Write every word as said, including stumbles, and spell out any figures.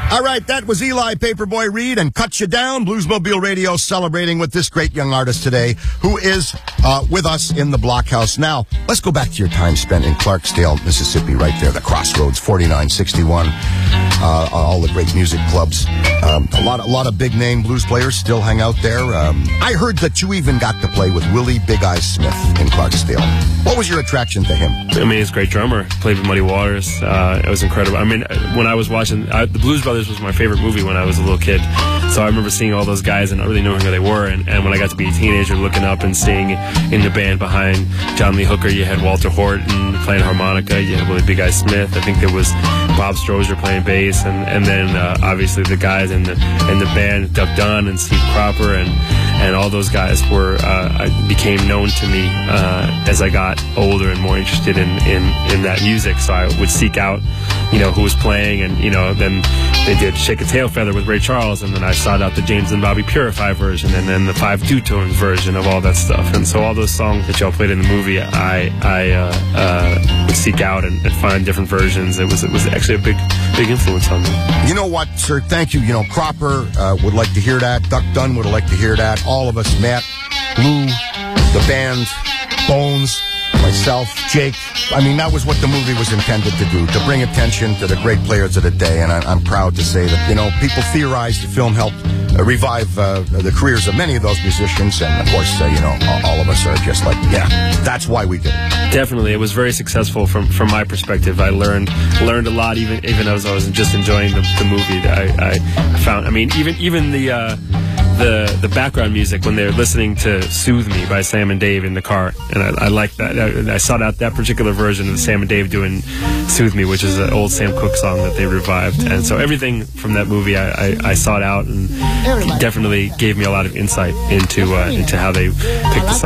All right, that was Eli Paperboy Reed and Cut You Down. Bluesmobile Radio celebrating with this great young artist today who is uh, with us in the Blockhouse. Now, let's go back to your time spent in Clarksdale, Mississippi, right there, the Crossroads, forty-nine sixty-one, uh, all the great music clubs. Um, a lot, a lot of big-name blues players still hang out there. Um, I heard that you even got to play with Willie Big Eyes Smith in Clarksdale. What was your attraction to him? I mean, he's a great drummer. Played with Muddy Waters. Uh, it was incredible. I mean, when I was watching, I, the Blues Brothers was my favorite movie when I was a little kid. So I remember seeing all those guys and not really knowing who they were. And, and when I got to be a teenager, looking up and seeing in the band behind John Lee Hooker, you had Walter Horton playing harmonica. You had Willie Big Eye Smith. I think there was Bob Strozier playing bass, and and then uh, obviously the guys in the in the band, Duck Dunn and Steve Cropper, and and all those guys were uh, became known to me uh, as I got older and more interested in, in in that music. So I would seek out, you know, who was playing, and you know, then they did Shake a Tail Feather with Ray Charles, and then I sought out the James and Bobby Purify version, and then the Five Two-Tones version of all that stuff. And so all those songs that y'all played in the movie, I I uh, uh, would seek out and, and find different versions. It was it was actually a big big influence on me. You know what, sir? Thank you. You know, Cropper uh, would like to hear that. Duck Dunn would like to hear that. All of us, Matt, Lou, the band, Bones, myself, Jake. I mean, that was what the movie was intended to do, to bring attention to the great players of the day. And I, I'm proud to say that, you know, people theorized the film helped uh, revive uh, the careers of many of those musicians. And, of course, uh, you know, all, all of us are just like, yeah, that's why we did it. Definitely. It was very successful from, from my perspective. I learned learned a lot, even even as I was just enjoying the, the movie. I, I found, I mean, even, even the... Uh, The, the background music when they're listening to Soothe Me by Sam and Dave in the car. And I, I like that. I, I sought out that particular version of Sam and Dave doing Soothe Me, which is an old Sam Cooke song that they revived. And so everything from that movie I, I, I sought out, and definitely gave me a lot of insight into uh, into how they picked the song.